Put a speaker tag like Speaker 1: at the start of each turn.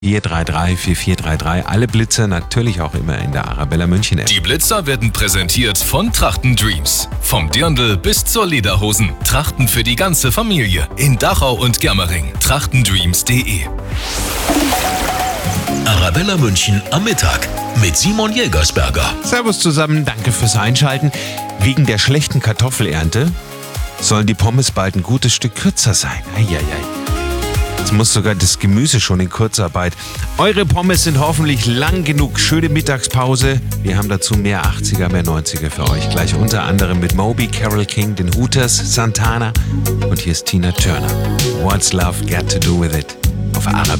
Speaker 1: 433 4433. Alle Blitzer natürlich auch immer in der Arabella München App.
Speaker 2: Die Blitzer werden präsentiert von Trachten Dreams. Vom Dirndl bis zur Lederhosen. Trachten für die ganze Familie. In Dachau und Germering. trachtendreams.de.
Speaker 3: Arabella München am Mittag mit Simon Jägersberger.
Speaker 1: Servus zusammen, danke fürs Einschalten. Wegen der schlechten Kartoffelernte sollen die Pommes bald ein gutes Stück kürzer sein. Eieiei. Jetzt muss sogar das Gemüse schon in Kurzarbeit. Eure Pommes sind hoffentlich lang genug. Schöne Mittagspause. Wir haben dazu mehr 80er, mehr 90er für euch. Gleich unter anderem mit Moby, Carole King, den Hooters, Santana. Und hier ist Tina Turner. What's Love Got to Do With It? Auf Arabella.